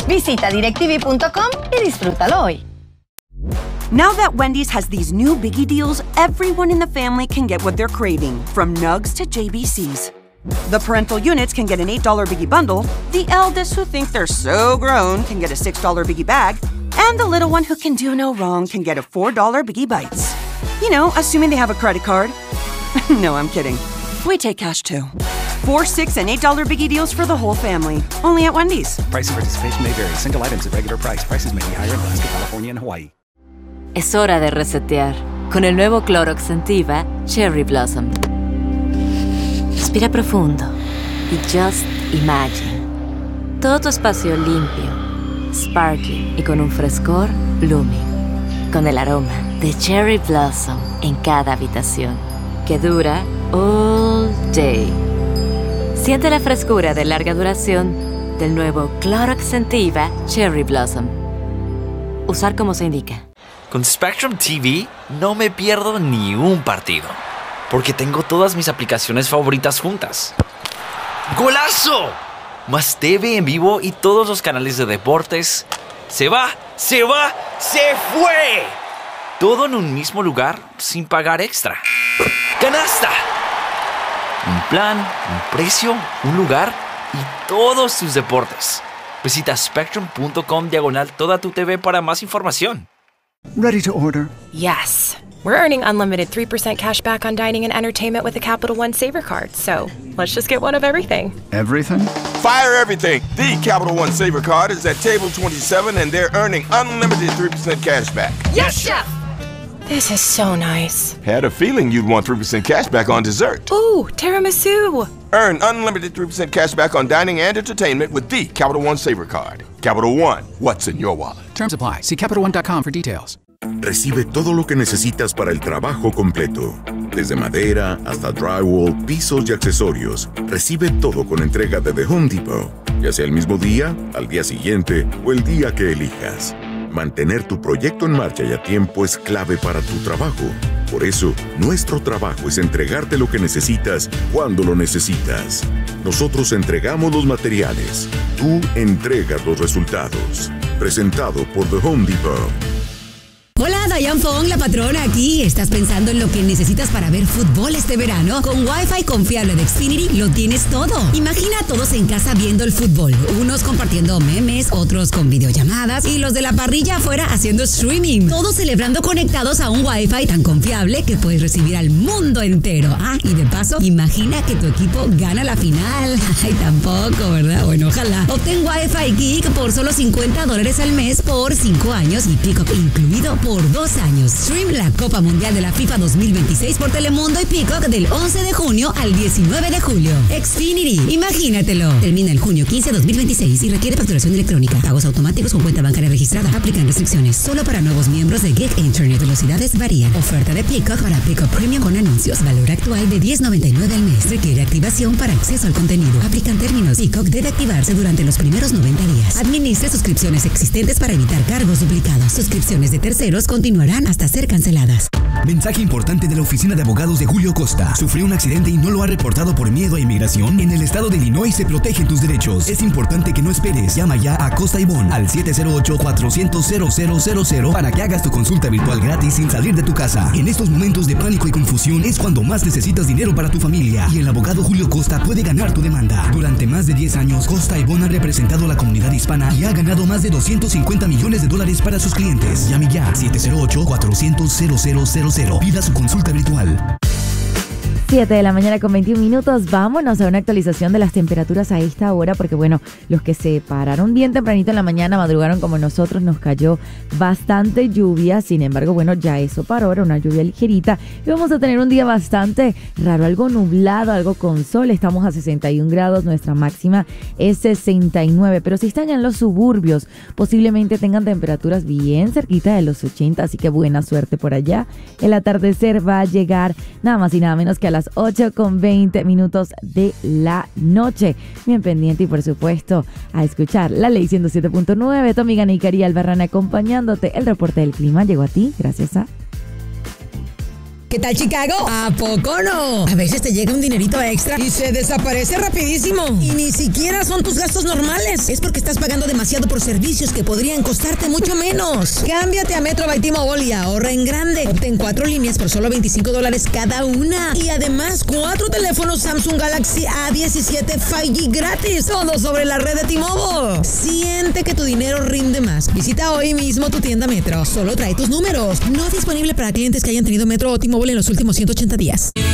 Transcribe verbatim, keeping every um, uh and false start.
Visita directv punto com y disfrútalo hoy. Now that Wendy's has these new biggie deals, everyone in the family can get what they're craving, from nugs to J B Cs. The parental units can get an eight dollar biggie bundle, the eldest who think they're so grown can get a six dollar biggie bag, and the little one who can do no wrong can get a four dollar biggie bites. You know, assuming they have a credit card. No, I'm kidding. We take cash too. Four, six, and eight dollar biggie deals for the whole family. Only at Wendy's. Price and participation may vary. Single items at regular price. Prices may be higher in Alaska, California, and Hawaii. Es hora de resetear con el nuevo Clorox Scentiva Cherry Blossom. Respira profundo y just imagine. Todo tu espacio limpio, sparkling y con un frescor blooming. Con el aroma de Cherry Blossom en cada habitación, que dura all day. Siente la frescura de larga duración del nuevo Clorox Scentiva Cherry Blossom. Usar como se indica. Con Spectrum T V no me pierdo ni un partido, porque tengo todas mis aplicaciones favoritas juntas. ¡Golazo! Más T V en vivo y todos los canales de deportes. ¡Se va! ¡Se va! ¡Se fue! Todo en un mismo lugar sin pagar extra. ¡Canasta! Un plan, un precio, un lugar y todos tus deportes. Visita spectrum punto com diagonal toda tu T V para más información. Ready to order? Yes. We're earning unlimited three percent cash back on dining and entertainment with the Capital One Saver Card, so let's just get one of everything. Everything? Fire everything! The Capital One Saver Card is at table twenty-seven and they're earning unlimited three percent cash back. Yes, Chef! This is so nice. Had a feeling you'd want three percent cash back on dessert. Ooh, tiramisu! Earn unlimited three percent cash back on dining and entertainment with the Capital One Saver Card. Capital One, what's in your wallet? Terms apply. See Capital One dot com for details. Recibe todo lo que necesitas para el trabajo completo. Desde madera hasta drywall, pisos y accesorios. Recibe todo con entrega de The Home Depot. Ya sea el mismo día, al día siguiente o el día que elijas. Mantener tu proyecto en marcha y a tiempo es clave para tu trabajo. Por eso, nuestro trabajo es entregarte lo que necesitas cuando lo necesitas. Nosotros entregamos los materiales. Tú entregas los resultados. Presentado por The Home Depot. Hola, Diane Fong, la patrona aquí. ¿Estás pensando en lo que necesitas para ver fútbol este verano? Con Wi-Fi confiable de Xfinity lo tienes todo. Imagina a todos en casa viendo el fútbol. Unos compartiendo memes, otros con videollamadas y los de la parrilla afuera haciendo streaming. Todos celebrando conectados a un Wi-Fi tan confiable que puedes recibir al mundo entero. Ah, y de paso, imagina que tu equipo gana la final. Ay, tampoco, ¿verdad? Bueno, ojalá. Obtén Wi-Fi Geek por solo cincuenta dólares al mes por cinco años y Peacock incluido por por dos años. Stream la Copa Mundial de la FIFA dos mil veintiséis por Telemundo y Peacock del once de junio al diecinueve de julio. Xfinity, imagínatelo. Termina el junio quince de dos mil veintiséis y requiere facturación electrónica. Pagos automáticos con cuenta bancaria registrada. Aplican restricciones. Solo para nuevos miembros de Geek Internet. Velocidades varían. Oferta de Peacock para Peacock Premium con anuncios. Valor actual de diez noventa y nueve al mes. Requiere activación para acceso al contenido. Aplican términos. Peacock debe activarse durante los primeros noventa días. Administre suscripciones existentes para evitar cargos duplicados. Suscripciones de terceros continuarán hasta ser canceladas. Mensaje importante de la oficina de abogados de Julio Costa. ¿Sufrió un accidente y no lo ha reportado por miedo a inmigración? En el estado de Illinois se protegen tus derechos. Es importante que no esperes. Llama ya a Costa y Bon al siete cero ocho, cuatro cero cero, cero cero cero para que hagas tu consulta virtual gratis sin salir de tu casa. En estos momentos de pánico y confusión es cuando más necesitas dinero para tu familia y el abogado Julio Costa puede ganar tu demanda. Durante más de diez años, Costa y Bon ha representado a la comunidad hispana y ha ganado más de doscientos cincuenta millones de dólares para sus clientes. Llame ya siete cero ocho, cuatro cero cero, cero cero cero. Pida su consulta virtual. siete de la mañana con veintiún minutos. Vámonos a una actualización de las temperaturas a esta hora, porque bueno, los que se pararon bien tempranito en la mañana, madrugaron como nosotros, nos cayó bastante lluvia. Sin embargo, bueno, ya eso paró, era una lluvia ligerita y vamos a tener un día bastante raro, algo nublado, algo con sol. Estamos a sesenta y un grados, nuestra máxima es sesenta y nueve, pero si están en los suburbios, posiblemente tengan temperaturas bien cerquita de los ochenta, así que buena suerte por allá. El atardecer va a llegar nada más y nada menos que a las ocho con veinte minutos de la noche. Bien pendiente y por supuesto a escuchar la Ley ciento siete punto nueve. Tu amiga Neikari Albarrán acompañándote. El reporte del clima llegó a ti gracias a ¿Qué tal, Chicago? ¿A poco no? A veces te llega un dinerito extra y se desaparece rapidísimo. Y ni siquiera son tus gastos normales. Es porque estás pagando demasiado por servicios que podrían costarte mucho menos. Cámbiate a Metro by T-Mobile y ahorra en grande. Obtén cuatro líneas por solo veinticinco dólares cada una. Y además, cuatro teléfonos Samsung Galaxy A diecisiete cinco G gratis. Todo sobre la red de T-Mobile. Siente que tu dinero rinde más. Visita hoy mismo tu tienda Metro. Solo trae tus números. No disponible para clientes que hayan tenido Metro o T-Mobile en los últimos ciento ochenta días.